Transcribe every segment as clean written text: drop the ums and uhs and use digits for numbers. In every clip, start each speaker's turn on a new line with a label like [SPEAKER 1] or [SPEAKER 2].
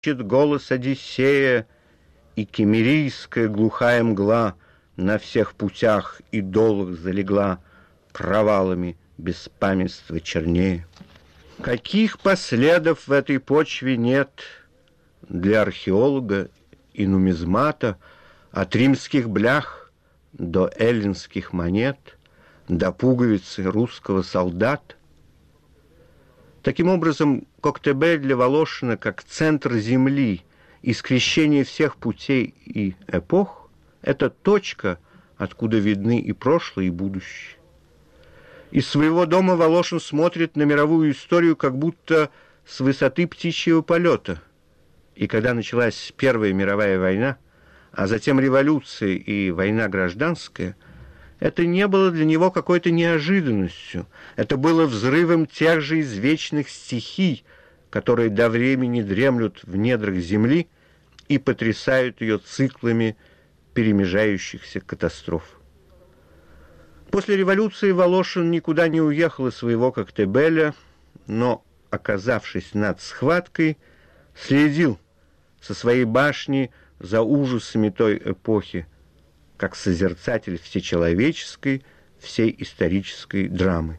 [SPEAKER 1] голос Одиссея, и киммерийская глухая мгла на всех путях и долах залегла провалами беспамятства чернее. Каких последов в этой почве нет для археолога и нумизмата, от римских блях до эллинских монет, до пуговицы русского солдата? Таким образом, Коктебель для Волошина как центр земли и скрещение всех путей и эпох – это точка, откуда видны и прошлое, и будущее. Из своего дома Волошин смотрит на мировую историю как будто с высоты птичьего полета. И когда началась Первая мировая война, а затем революция и война гражданская, это не было для него какой-то неожиданностью. Это было взрывом тех же извечных стихий, которые до времени дремлют в недрах земли и потрясают ее циклами перемежающихся катастроф. После революции Волошин никуда не уехал из своего Коктебеля, но, оказавшись над схваткой, следил со своей башни за ужасами той эпохи, как созерцатель всечеловеческой, всей исторической драмы.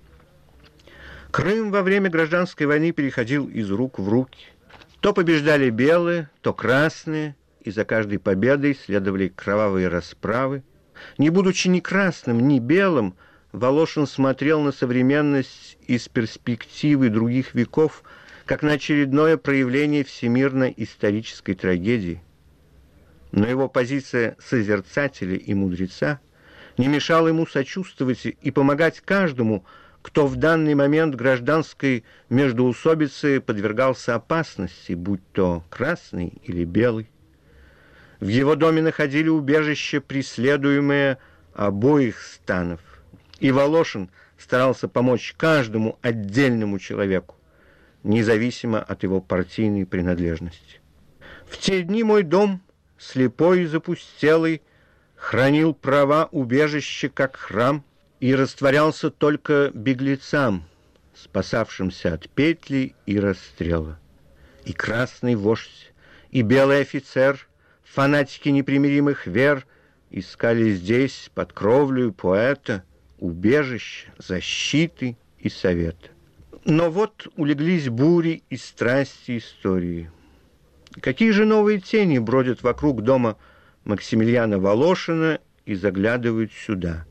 [SPEAKER 1] Крым во время гражданской войны переходил из рук в руки. То побеждали белые, то красные, и за каждой победой следовали кровавые расправы. Не будучи ни красным, ни белым, Волошин смотрел на современность из перспективы других веков, как на очередное проявление всемирно-исторической трагедии. Но его позиция созерцателя и мудреца не мешала ему сочувствовать и помогать каждому, кто в данный момент гражданской междоусобицы подвергался опасности, будь то красный или белый. В его доме находили убежище преследуемые обоих станов, и Волошин старался помочь каждому отдельному человеку, независимо от его партийной принадлежности. В те дни мой дом, слепой и запустелый, хранил права убежища как храм и растворялся только беглецам, спасавшимся от петли и расстрела. И красный вождь, и белый офицер, фанатики непримиримых вер, искали здесь, под кровлею поэта, убежища, защиты и совета. Но вот улеглись бури и страсти истории. Какие же новые тени бродят вокруг дома Максимилиана Волошина и заглядывают сюда?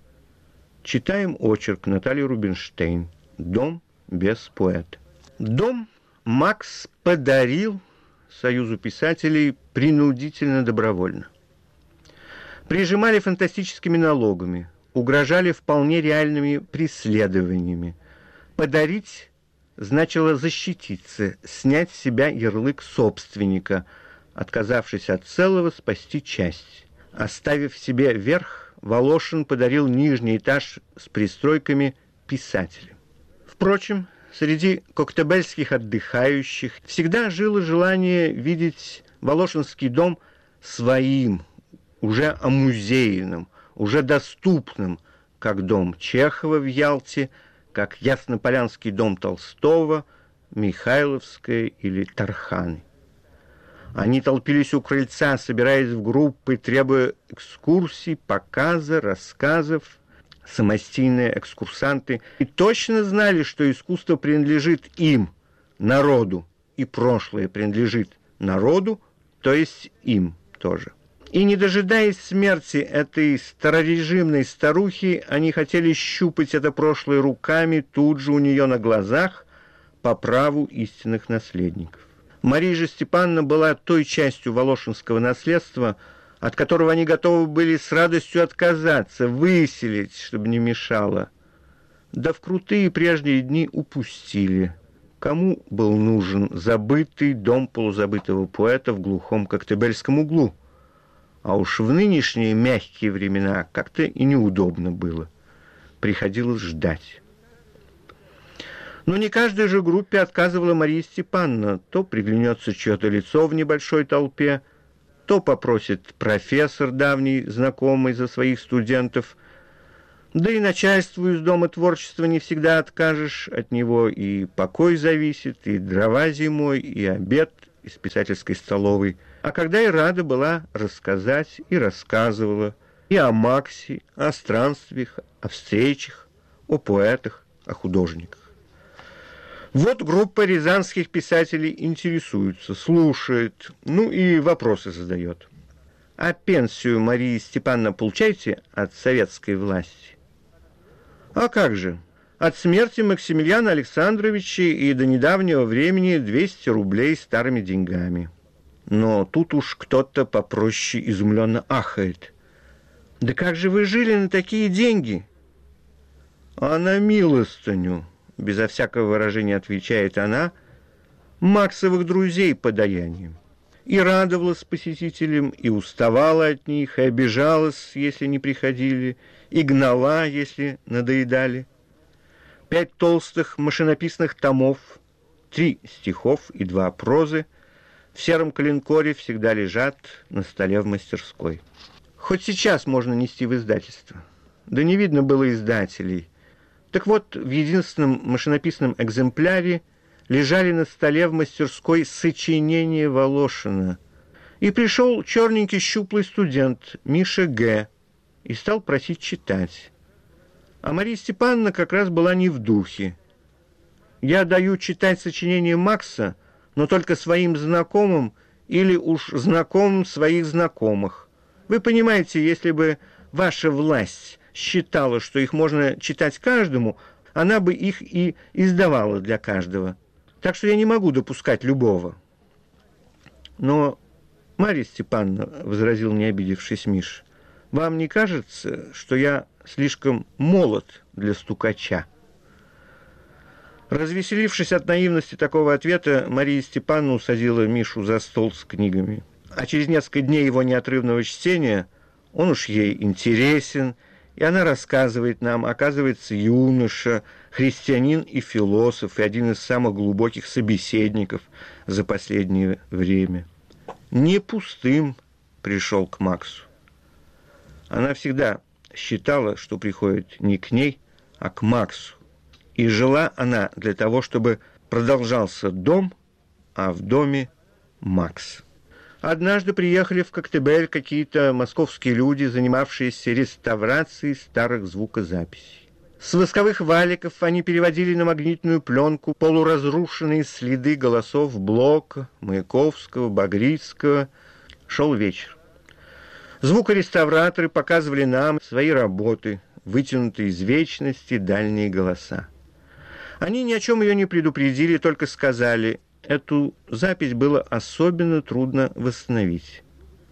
[SPEAKER 1] Читаем очерк Натальи Рубинштейн «Дом без поэта». Дом Макс подарил Союзу писателей принудительно-добровольно. Прижимали фантастическими налогами, угрожали вполне реальными преследованиями. Подарить значило защититься, снять с себя ярлык собственника, отказавшись от целого, спасти часть. Оставив себе верх, Волошин подарил нижний этаж с пристройками писателям. Впрочем, среди коктебельских отдыхающих всегда жило желание видеть Волошинский дом своим, уже омузейным, уже доступным, как дом Чехова в Ялте, как Яснополянский дом Толстого, Михайловская или Тарханы. Они толпились у крыльца, собираясь в группы, требуя экскурсий, показа, рассказов. Самостийные экскурсанты и точно знали, что искусство принадлежит им, народу, и прошлое принадлежит народу, то есть им тоже. И, не дожидаясь смерти этой старорежимной старухи, они хотели щупать это прошлое руками тут же у нее на глазах по праву истинных наследников. Мария же Степановна была той частью волошинского наследства, от которого они готовы были с радостью отказаться, выселить, чтобы не мешало. Да в крутые прежние дни упустили. Кому был нужен забытый дом полузабытого поэта в глухом Коктебельском углу? А уж в нынешние мягкие времена как-то и неудобно было. Приходилось ждать. Но не каждой же группе отказывала Мария Степановна. То приглянется чье-то лицо в небольшой толпе, то попросит профессор, давний знакомый, за своих студентов. Да и начальству из Дома творчества не всегда откажешь, от него и покой зависит, и дрова зимой, и обед из писательской столовой, а когда и рада была рассказать и рассказывала и о Максе, о странствиях, о встречах, о поэтах, о художниках. Вот группа рязанских писателей интересуется, слушает, ну и вопросы задает. А пенсию, Мария Степановна, получаете от советской власти? А как же? От смерти Максимилиана Александровича и до недавнего времени 200 рублей старыми деньгами. Но тут уж кто-то попроще изумленно ахает. Да как же вы жили на такие деньги? А на милостыню, безо всякого выражения отвечает она, Максовых друзей подаянием. И радовалась посетителям, и уставала от них, и обижалась, если не приходили, и гнала, если надоедали. 5 толстых машинописных томов, 3 стихов и 2 прозы в сером коленкоре всегда лежат на столе в мастерской. Хоть сейчас можно нести в издательство. Да не видно было издателей. Так вот, в единственном машинописном экземпляре лежали на столе в мастерской сочинения Волошина. И пришел черненький щуплый студент Миша Г. и стал просить читать. А Мария Степановна как раз была не в духе. Я даю читать сочинение Макса, но только своим знакомым или уж знакомым своих знакомых. Вы понимаете, если бы ваша власть считала, что их можно читать каждому, она бы их и издавала для каждого. Так что я не могу допускать любого. Но, Марья Степановна, — возразил, не обидевшись Миш, — вам не кажется, что я слишком молод для стукача? Развеселившись от наивности такого ответа, Мария Степановна усадила Мишу за стол с книгами. А через несколько дней его неотрывного чтения он уж ей интересен, и она рассказывает нам, оказывается, юноша, христианин и философ, и один из самых глубоких собеседников за последнее время. Не пустым пришел к Максу. Она всегда считала, что приходит не к ней, а к Максу. И жила она для того, чтобы продолжался дом, а в доме Макс. Однажды приехали в Коктебель какие-то московские люди, занимавшиеся реставрацией старых звукозаписей. С восковых валиков они переводили на магнитную пленку полуразрушенные следы голосов Блока, Маяковского, Багрицкого. Шел вечер. Звукореставраторы показывали нам свои работы, вытянутые из вечности дальние голоса. Они ни о чем ее не предупредили, только сказали, эту запись было особенно трудно восстановить.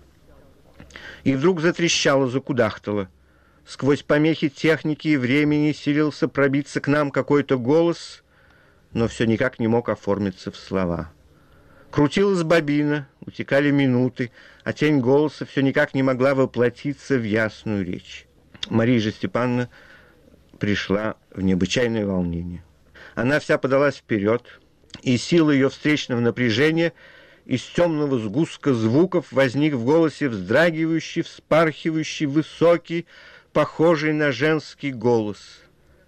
[SPEAKER 1] И вдруг затрещало, закудахтало. Сквозь помехи техники и времени силился пробиться к нам какой-то голос, но все никак не мог оформиться в слова. Крутилась бобина, утекали минуты, а тень голоса все никак не могла воплотиться в ясную речь. Мария же Степановна пришла в необычайное волнение. Она вся подалась вперед, и сила ее встречного напряжения из темного сгустка звуков возник в голосе вздрагивающий, вспархивающий, высокий, похожий на женский голос.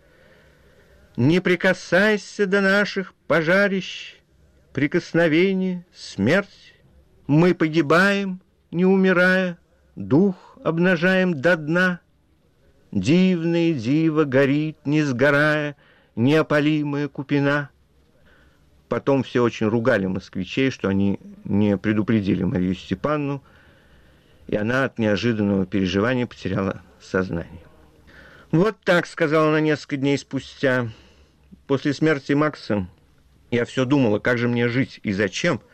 [SPEAKER 1] «Не прикасайся до наших пожарищ, прикосновение, смерть. Мы погибаем, не умирая, дух обнажаем до дна. Дивное диво горит, не сгорая, неопалимая купина». Потом все очень ругали москвичей, что они не предупредили Марию Степановну, и она от неожиданного переживания потеряла сознание. «Вот так», — сказала она несколько дней спустя. «После смерти Макса я все думала, как же мне жить и зачем.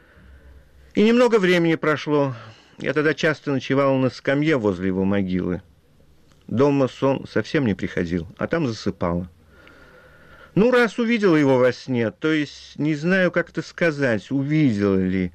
[SPEAKER 1] И немного времени прошло. Я тогда часто ночевала на скамье возле его могилы. Дома сон совсем не приходил, а там засыпала. Ну, раз увидела его во сне, то есть не знаю, как это сказать, увидела ли.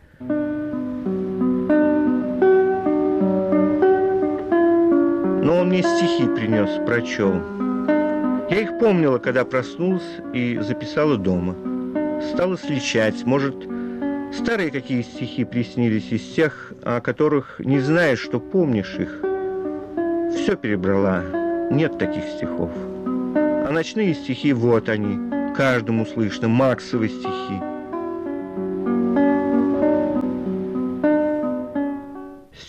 [SPEAKER 1] Но он мне стихи принес, прочел. Я их помнила, когда проснулась и записала дома. Стала сличать, может, старые какие стихи приснились из тех, о которых не знаешь, что помнишь их. Все перебрала, нет таких стихов. А ночные стихи, вот они, каждому слышно, Максовы стихи.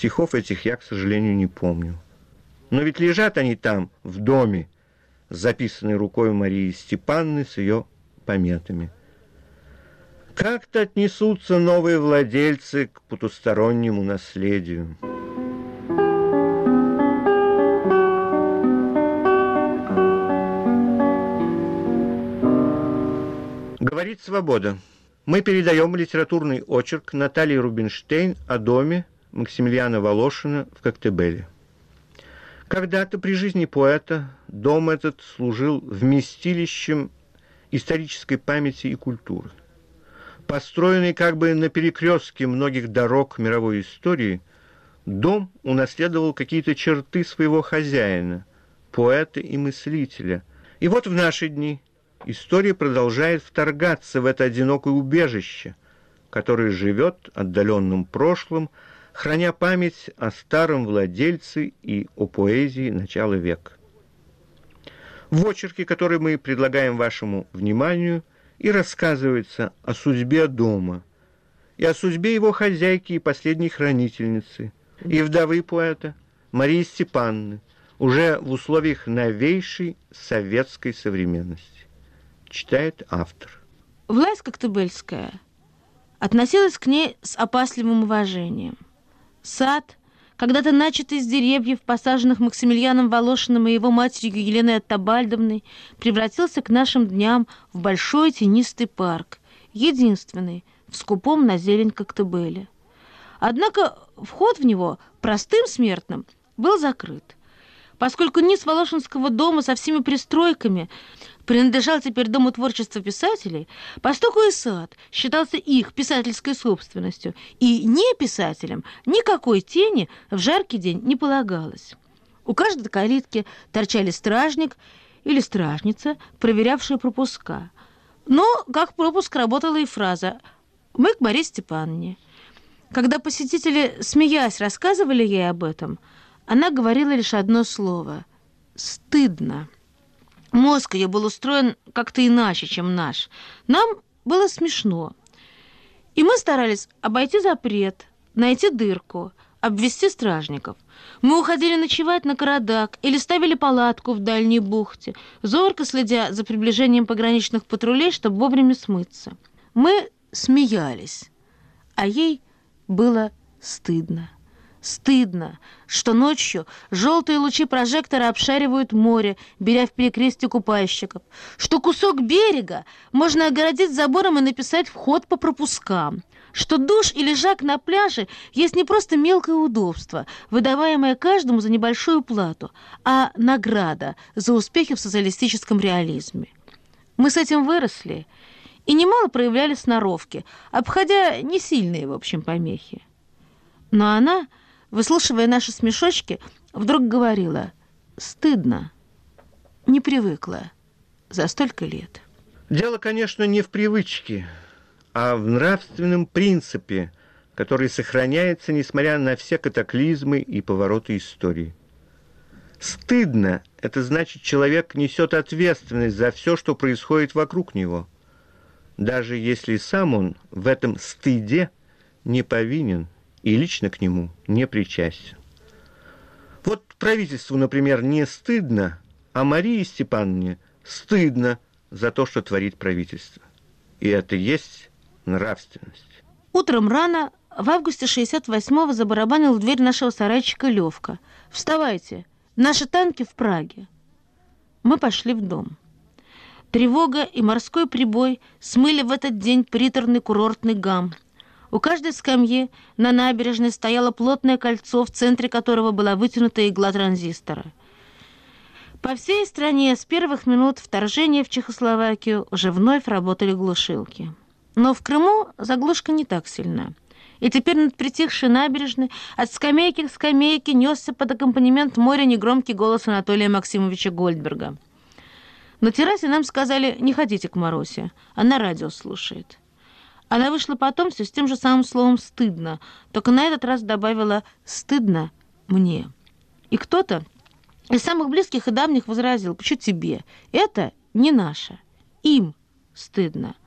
[SPEAKER 1] Стихов этих я, к сожалению, не помню. Но ведь лежат они там, в доме, записанные рукой Марии Степанны с ее пометами. Как-то отнесутся новые владельцы к потустороннему наследию. Говорит «Свобода». Мы передаем литературный очерк Натальи Рубинштейн о доме Максимилиана Волошина в Коктебеле. Когда-то при жизни поэта дом этот служил вместилищем исторической памяти и культуры. Построенный как бы на перекрестке многих дорог мировой истории, дом унаследовал какие-то черты своего хозяина, поэта и мыслителя. И вот в наши дни история продолжает вторгаться в это одинокое убежище, которое живет отдаленным прошлым, храня память о старом владельце и о поэзии начала века. В очерке, который мы предлагаем вашему вниманию, и рассказывается о судьбе дома, и о судьбе его хозяйки и последней хранительницы, и вдовы поэта Марии Степанны, уже в условиях новейшей советской современности. Читает автор.
[SPEAKER 2] Власть коктебельская относилась к ней с опасливым уважением. Сад, когда-то начатый из деревьев, посаженных Максимилианом Волошиным и его матерью Еленой Оттабальдовной, превратился к нашим дням в большой тенистый парк, единственный в скупом на зелень Коктебеле. Однако вход в него простым смертным был закрыт, поскольку низ Волошинского дома со всеми пристройками принадлежал теперь Дому творчества писателей, постоку и сад считался их писательской собственностью, и не писателям никакой тени в жаркий день не полагалось. У каждой калитки торчали стражник или стражница, проверявшие пропуска. Но как пропуск работала и фраза «Мы к Марии Степанне». Когда посетители, смеясь, рассказывали ей об этом, она говорила лишь одно слово – «стыдно». Мозг ее был устроен как-то иначе, чем наш. Нам было смешно. И мы старались обойти запрет, найти дырку, обвести стражников. Мы уходили ночевать на Карадак или ставили палатку в дальней бухте, зорко следя за приближением пограничных патрулей, чтобы вовремя смыться. Мы смеялись, а ей было стыдно. Стыдно, что ночью желтые лучи прожектора обшаривают море, беря в перекрестие купальщиков, что кусок берега можно огородить забором и написать «вход по пропускам», что душ и лежак на пляже есть не просто мелкое удобство, выдаваемое каждому за небольшую плату, а награда за успехи в социалистическом реализме. Мы с этим выросли и немало проявляли сноровки, обходя не сильные, в общем, помехи. Но она, выслушивая наши смешочки, вдруг говорила: «Стыдно, не привыкла за столько лет».
[SPEAKER 1] Дело, конечно, не в привычке, а в нравственном принципе, который сохраняется, несмотря на все катаклизмы и повороты истории. Стыдно – это значит, человек несет ответственность за все, что происходит вокруг него, даже если сам он в этом стыде не повинен и лично к нему не причастен. Вот правительству, например, не стыдно, а Марии Степанне стыдно за то, что творит правительство. И это есть нравственность.
[SPEAKER 2] Утром рано, в августе 68-го, забарабанил в дверь нашего сарайчика Левка. «Вставайте! Наши танки в Праге!» Мы пошли в дом. Тревога и морской прибой смыли в этот день приторный курортный гам. У каждой скамьи на набережной стояло плотное кольцо, в центре которого была вытянутая игла транзистора. По всей стране с первых минут вторжения в Чехословакию уже вновь работали глушилки. Но в Крыму заглушка не так сильна. И теперь над притихшей набережной от скамейки к скамейке несся под аккомпанемент моря негромкий голос Анатолия Максимовича Гольдберга. На террасе нам сказали: «Не ходите к Марусе, она радио слушает». Она вышла потом все с тем же самым словом «стыдно», только на этот раз добавила «стыдно мне». И кто-то из самых близких и давних возразил: «Почему тебе? Это не наше. Им стыдно».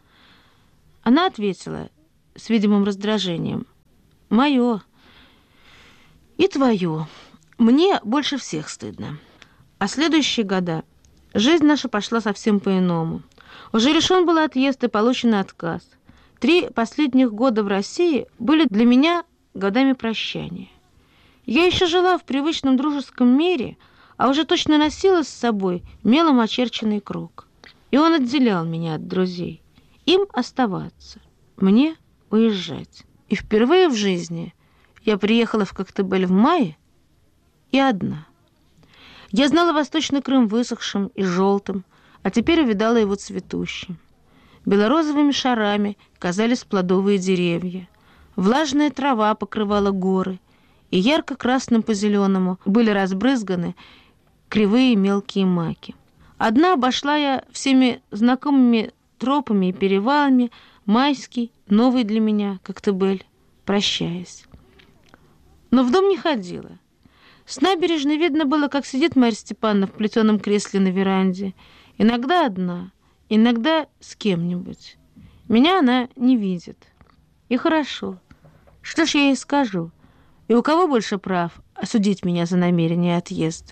[SPEAKER 2] Она ответила с видимым раздражением: «Мое. И твою. Мне больше всех стыдно. А следующие года жизнь наша пошла совсем по-иному. Уже решен был отъезд и получен отказ. 3 последних года в России были для меня годами прощания. Я еще жила в привычном дружеском мире, а уже точно носила с собой мелом очерченный круг. И он отделял меня от друзей. Им оставаться, мне уезжать. И впервые в жизни я приехала в Коктебель в мае и одна. Я знала Восточный Крым высохшим и желтым, а теперь увидала его цветущим. Белорозовыми шарами казались плодовые деревья. Влажная трава покрывала горы, и ярко-красным по зеленому были разбрызганы кривые мелкие маки. Одна обошла я всеми знакомыми тропами и перевалами майский, новый для меня Коктебель, прощаясь. Но в дом не ходила. С набережной видно было, как сидит Марья Степановна в плетеном кресле на веранде. Иногда одна, иногда с кем-нибудь. Меня она не видит. И хорошо. Что ж я ей скажу? И у кого больше прав осудить меня за намерение отъезда?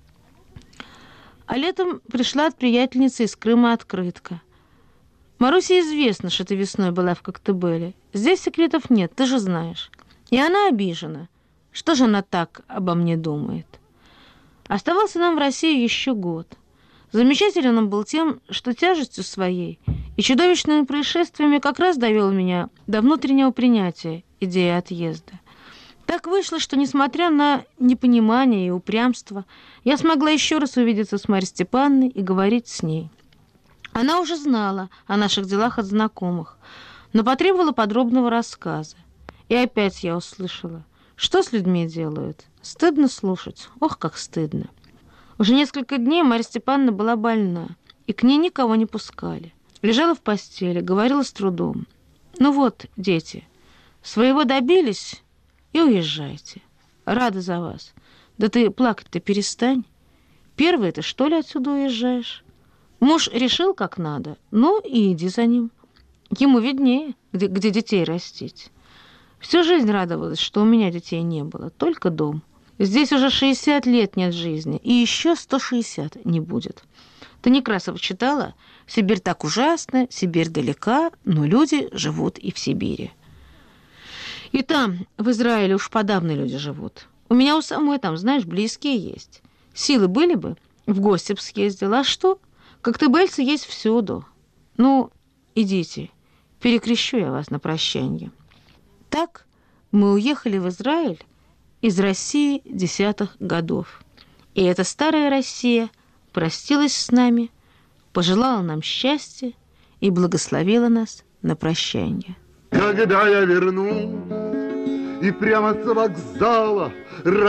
[SPEAKER 2] А летом пришла от приятельницы из Крыма открытка. Марусе известно, что ты весной была в Коктебеле. Здесь секретов нет, ты же знаешь. И она обижена. Что же она так обо мне думает? Оставался нам в России еще год. Замечателен он был тем, что тяжестью своей и чудовищными происшествиями как раз довел меня до внутреннего принятия идеи отъезда. Так вышло, что, несмотря на непонимание и упрямство, я смогла еще раз увидеться с Марьей Степановной и говорить с ней. Она уже знала о наших делах от знакомых, но потребовала подробного рассказа. И опять я услышала, что с людьми делают. Стыдно слушать. Ох, как стыдно. Уже несколько дней Марья Степановна была больна, и к ней никого не пускали. Лежала в постели, говорила с трудом. Ну вот, дети, своего добились и уезжайте. Рада за вас. Да ты плакать-то перестань. Первый ты, что ли, отсюда уезжаешь? Муж решил, как надо, ну и иди за ним. Ему виднее, где детей растить. Всю жизнь радовалась, что у меня детей не было, только дом. Здесь уже 60 лет нет жизни, и еще 160 не будет. Ты Некрасова читала? Сибирь так ужасна, Сибирь далека, но люди живут и в Сибири. И там, в Израиле, уж подавно люди живут. У меня у самой там, знаешь, близкие есть. Силы были бы, в гости б съездила. А что? Коктебельцы есть всюду. Ну, идите, перекрещу я вас на прощанье. Так мы уехали в Израиль из России 10-х годов. И эта старая Россия простилась с нами, пожелала нам счастья и благословила нас на прощанье.
[SPEAKER 3] Когда я вернусь и прямо с вокзала